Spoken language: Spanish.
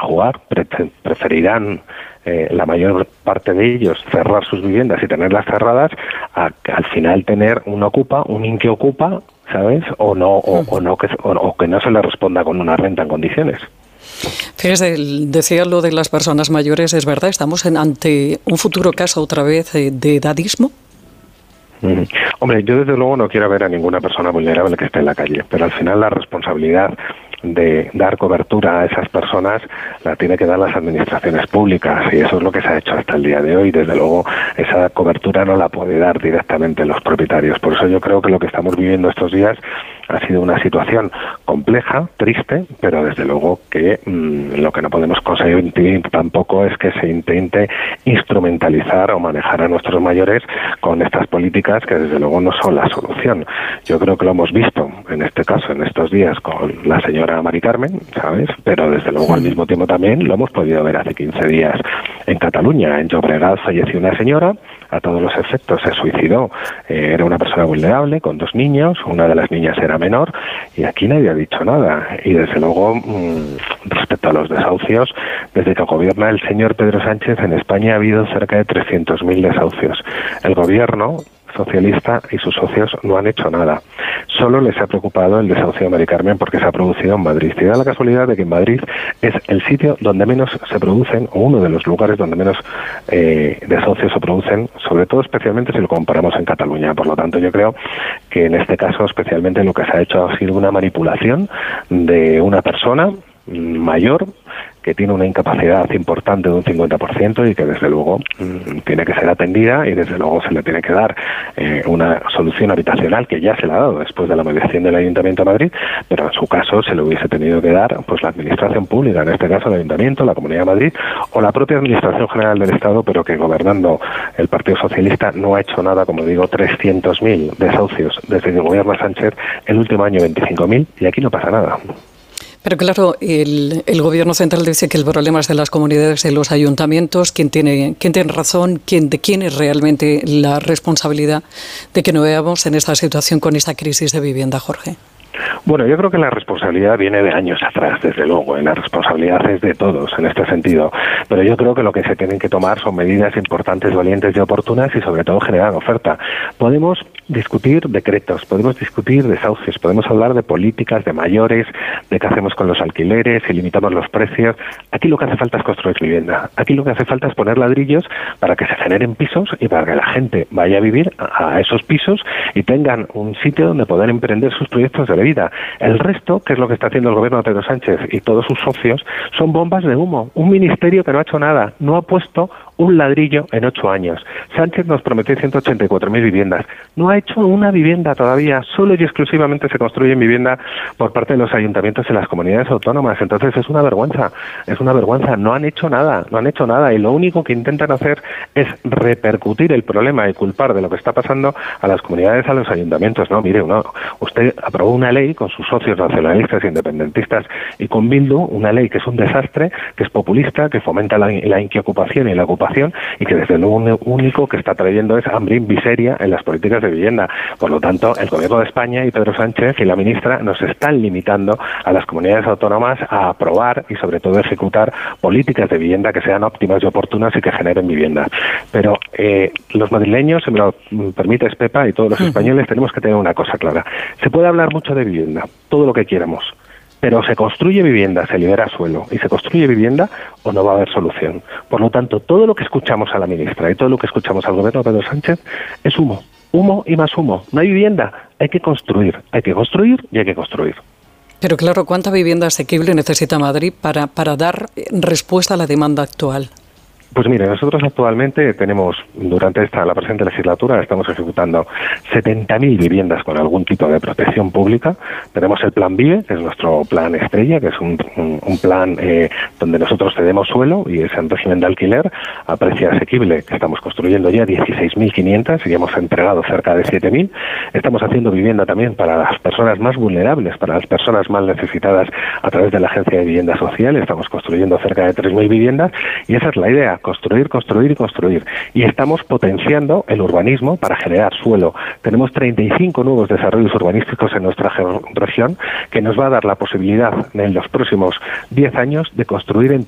jugar, preferirán la mayor parte de ellos cerrar sus viviendas y tenerlas cerradas a al final tener un que ocupa, ¿sabes? O que no se le responda con una renta en condiciones. Fíjese, decía lo de las personas mayores, es verdad, estamos ante un futuro caso otra vez de edadismo. Hombre, yo desde luego no quiero ver a ninguna persona vulnerable que esté en la calle, pero al final la responsabilidad de dar cobertura a esas personas la tiene que dar las administraciones públicas, y eso es lo que se ha hecho hasta el día de hoy. Desde luego esa cobertura no la puede dar directamente los propietarios. Por eso yo creo que lo que estamos viviendo estos días ha sido una situación compleja, triste, pero desde luego que lo que no podemos conseguir tampoco es que se intente instrumentalizar o manejar a nuestros mayores con estas políticas que desde luego no son la solución. Yo creo que lo hemos visto en este caso, en estos días, con la señora Mari Carmen, ¿sabes? Pero desde luego al mismo tiempo también lo hemos podido ver hace 15 días en Cataluña. En Llobregat falleció una señora, a todos los efectos se suicidó, era una persona vulnerable con 2 niños, una de las niñas era menor, y aquí nadie ha dicho nada. Y desde luego, respecto a los desahucios, desde que gobierna el señor Pedro Sánchez, en España ha habido cerca de 300.000 desahucios. El gobierno socialista y sus socios no han hecho nada. Solo les ha preocupado el desahucio de Mari Carmen porque se ha producido en Madrid. Y da la casualidad de que en Madrid es el sitio donde menos se producen, o uno de los lugares donde menos desahucios se producen, sobre todo especialmente si lo comparamos en Cataluña. Por lo tanto, yo creo que en este caso especialmente lo que se ha hecho ha sido una manipulación de una persona mayor que tiene una incapacidad importante de un 50% y que desde luego tiene que ser atendida, y desde luego se le tiene que dar una solución habitacional, que ya se le ha dado después de la mediación del Ayuntamiento de Madrid, pero en su caso se le hubiese tenido que dar pues la administración pública, en este caso el Ayuntamiento, la Comunidad de Madrid o la propia Administración General del Estado, pero que gobernando el Partido Socialista no ha hecho nada. Como digo, 300.000 desahucios desde que gobierna Sánchez, el último año 25.000, y aquí no pasa nada. Pero claro, el Gobierno central dice que el problema es de las comunidades, de los ayuntamientos. ¿Quién tiene razón? ¿De quién es realmente la responsabilidad de que no veamos en esta situación con esta crisis de vivienda, Jorge? Bueno, yo creo que la responsabilidad viene de años atrás, desde luego, la responsabilidad es de todos en este sentido, pero yo creo que lo que se tienen que tomar son medidas importantes, valientes y oportunas, y sobre todo generar oferta. Podemos discutir decretos, podemos discutir desahucios, podemos hablar de políticas, de mayores, de qué hacemos con los alquileres, si limitamos los precios. Aquí lo que hace falta es construir vivienda, aquí lo que hace falta es poner ladrillos para que se generen pisos y para que la gente vaya a vivir a esos pisos y tengan un sitio donde poder emprender sus proyectos de vida. El resto, que es lo que está haciendo el gobierno de Pedro Sánchez y todos sus socios, son bombas de humo. Un ministerio que no ha hecho nada, no ha puesto un ladrillo en 8 años. Sánchez nos prometió 184.000 viviendas. No ha hecho una vivienda todavía. Solo y exclusivamente se construyen vivienda por parte de los ayuntamientos y las comunidades autónomas. Entonces es una vergüenza. Es una vergüenza. No han hecho nada. No han hecho nada. Y lo único que intentan hacer es repercutir el problema y culpar de lo que está pasando a las comunidades, a los ayuntamientos. No, mire, usted aprobó una ley con sus socios nacionalistas, independentistas y con Bildu, una ley que es un desastre, que es populista, que fomenta la inquiocupación y la ocupación, y que desde luego único que está trayendo es hambre y miseria en las políticas de vivienda. Por lo tanto, el Gobierno de España y Pedro Sánchez y la ministra nos están limitando a las comunidades autónomas a aprobar y sobre todo ejecutar políticas de vivienda que sean óptimas y oportunas y que generen vivienda. Pero los madrileños, si me lo permites, Pepa, y todos los españoles tenemos que tener una cosa clara. Se puede hablar mucho de vivienda, todo lo que quieramos, pero se construye vivienda, se libera suelo y se construye vivienda o no va a haber solución. Por lo tanto, todo lo que escuchamos a la ministra y todo lo que escuchamos al gobierno de Pedro Sánchez es humo, humo y más humo. No hay vivienda, hay que construir y hay que construir. Pero claro, ¿cuánta vivienda asequible necesita Madrid para dar respuesta a la demanda actual? Pues mire, nosotros actualmente tenemos, durante la presente legislatura, estamos ejecutando 70.000 viviendas con algún tipo de protección pública. Tenemos el Plan Vive, que es nuestro plan estrella, que es un plan donde nosotros cedemos suelo y es en régimen de alquiler a precio asequible, que estamos construyendo ya 16.500 y hemos entregado cerca de 7.000. Estamos haciendo vivienda también para las personas más vulnerables, para las personas más necesitadas a través de la Agencia de Vivienda Social. Estamos construyendo cerca de 3.000 viviendas y esa es la idea. Construir, construir y construir. Y estamos potenciando el urbanismo para generar suelo. Tenemos 35 nuevos desarrollos urbanísticos en nuestra región que nos va a dar la posibilidad en los próximos 10 años de construir